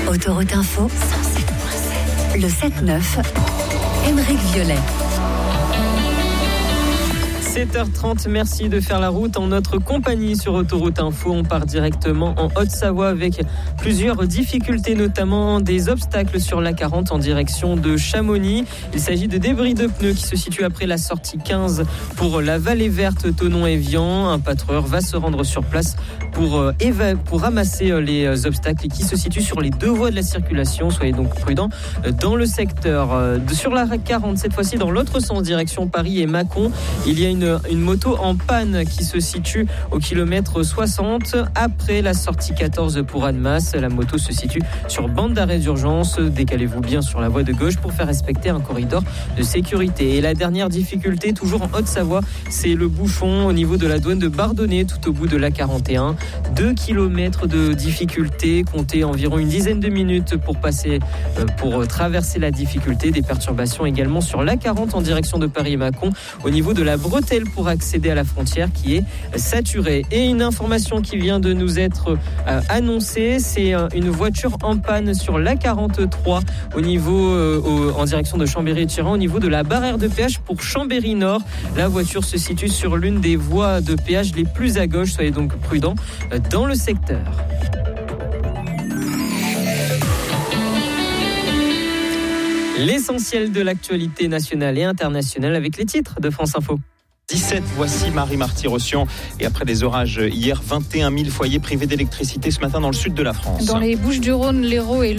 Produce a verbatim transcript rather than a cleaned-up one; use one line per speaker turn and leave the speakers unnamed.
Autoroute Info, le sept neuf, Émeric Violet.
sept heures trente, merci de faire la route en notre compagnie sur Autoroute Info. On part directement en Haute-Savoie avec plusieurs difficultés, notamment des obstacles sur l'A quarante en direction de Chamonix. Il s'agit de débris de pneus qui se situent après la sortie quinze pour la vallée verte Thonon-Évian. Un patrouilleur va se rendre sur place pour, euh, éva- pour ramasser les obstacles qui se situent sur les deux voies de la circulation. Soyez donc prudents dans le secteur. Euh, sur la quarante, cette fois-ci dans l'autre sens, direction Paris et Mâcon, il y a une Une, une moto en panne qui se situe au kilomètre soixante après la sortie quatorze pour Annemasse. La moto se situe sur bande d'arrêt d'urgence. Décalez-vous bien sur la voie de gauche pour faire respecter un corridor de sécurité. Et la dernière difficulté, toujours en Haute-Savoie, c'est le bouchon au niveau de la douane de Bardonnay, tout au bout de l'A quarante et un. Deux kilomètres de difficulté, comptez environ une dizaine de minutes pour passer, pour traverser la difficulté. Des perturbations également sur l'A quarante en direction de Paris et Mâcon au niveau de la bretelle pour accéder à la frontière qui est saturée. Et une information qui vient de nous être euh, annoncée, c'est euh, une voiture en panne sur l'A quarante-trois au niveau, euh, au, en direction de Chambéry-et-Tiran, au niveau de la barrière de péage pour Chambéry-Nord. La voiture se situe sur l'une des voies de péage les plus à gauche. Soyez donc prudents euh, dans le secteur. L'essentiel de l'actualité nationale et internationale avec les titres de France Info.
dix-sept, voici Marie-Marty-Rossian. Et après les orages hier, vingt et un mille foyers privés d'électricité ce matin dans le sud de la France.
Dans les Bouches-du-Rhône, l'Hérault et